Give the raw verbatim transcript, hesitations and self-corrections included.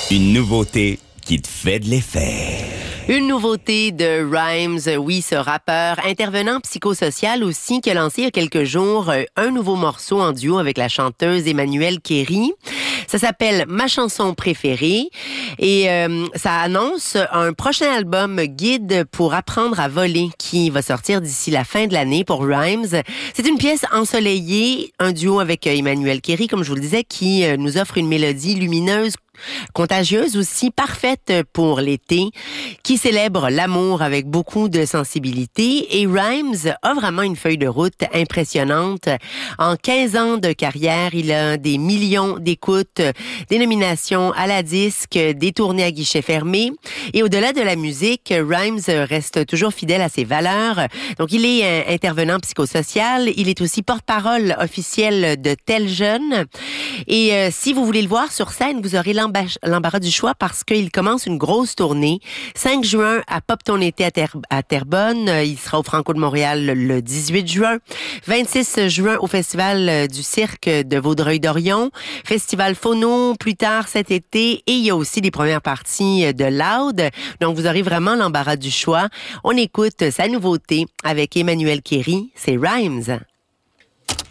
Une nouveauté qui te fait de l'effet. Une nouveauté de Rhymes, oui, ce rappeur intervenant psychosocial aussi, qui a lancé il y a quelques jours un nouveau morceau en duo avec la chanteuse Emmanuelle Kéry. Ça s'appelle Ma chanson préférée et euh, ça annonce un prochain album guide pour apprendre à voler qui va sortir d'ici la fin de l'année pour Rhymes. C'est une pièce ensoleillée, un duo avec Emmanuelle Kéry, comme je vous le disais, qui nous offre une mélodie lumineuse, contagieuse aussi, parfaite pour l'été, qui célèbre l'amour avec beaucoup de sensibilité. Et Rhymes a vraiment une feuille de route impressionnante. En quinze ans de carrière, il a des millions d'écoutes, des nominations à la disque, des tournées à guichet fermé. Et au-delà de la musique, Rhymes reste toujours fidèle à ses valeurs. Donc, il est intervenant psychosocial. Il est aussi porte-parole officiel de Tel Jeune. Et euh, si vous voulez le voir sur scène, vous aurez l'embarras du choix parce qu'il commence une grosse tournée. cinq juin à Pop ton été à, Ter- à Terrebonne. Il sera au Franco de Montréal le dix-huit juin. vingt-six juin au Festival du Cirque de Vaudreuil-Dorion. Festival Phono plus tard cet été. Et il y a aussi des premières parties de Loud. Donc, vous aurez vraiment l'embarras du choix. On écoute sa nouveauté avec Emmanuelle Kéry. C'est Rhymes.